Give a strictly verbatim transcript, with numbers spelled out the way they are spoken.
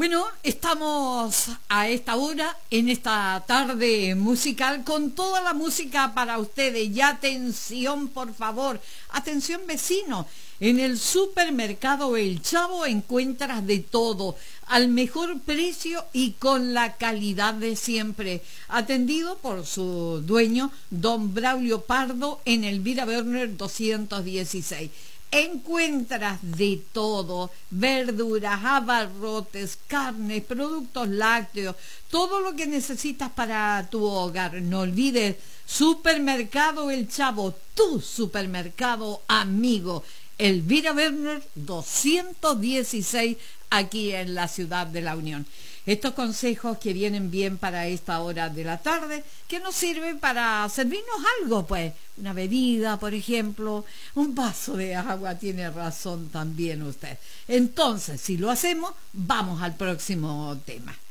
Bueno, estamos a esta hora, en esta tarde musical, con toda la música para ustedes. Y atención, por favor, atención vecino, en el supermercado El Chavo encuentras de todo, al mejor precio y con la calidad de siempre. Atendido por su dueño, don Braulio Pardo, en Elvira Werner doscientos dieciséis. Encuentras de todo, verduras, abarrotes, carnes, productos lácteos, todo lo que necesitas para tu hogar. No olvides, Supermercado El Chavo, tu supermercado amigo. Elvira Werner doscientos dieciséis, aquí en la ciudad de La Unión. Estos consejos que vienen bien para esta hora de la tarde, que nos sirven para servirnos algo, pues, una bebida, por ejemplo, un vaso de agua, tiene razón también usted. Entonces, si lo hacemos, vamos al próximo tema.